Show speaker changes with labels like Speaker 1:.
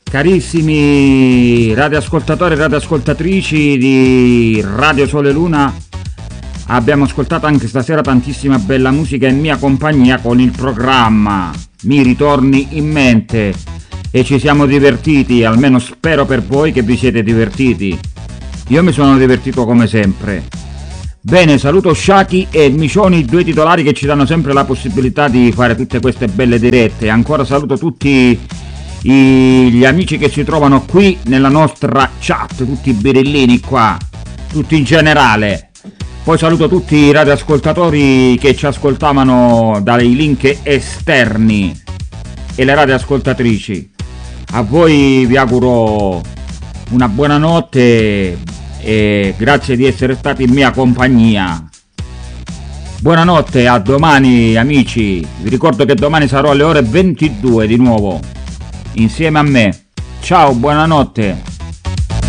Speaker 1: Carissimi radioascoltatori e radioascoltatrici di Radio Sole Luna, abbiamo ascoltato anche stasera tantissima bella musica in mia compagnia con il programma Mi ritorni in mente e ci siamo divertiti, almeno spero per voi che vi siete divertiti. Io mi sono divertito come sempre. Bene, saluto Shaki e Micioni, due titolari che ci danno sempre la possibilità di fare tutte queste belle dirette. Ancora saluto tutti gli amici che si trovano qui nella nostra chat, tutti i birillini qua, tutti in generale. Poi saluto tutti i radioascoltatori che ci ascoltavano dai link esterni e le radioascoltatrici. A voi vi auguro una buona notte e grazie di essere stati in mia compagnia. Buonanotte, a domani amici. Vi ricordo che domani sarò alle ore 22 di nuovo insieme a me. Ciao, buonanotte.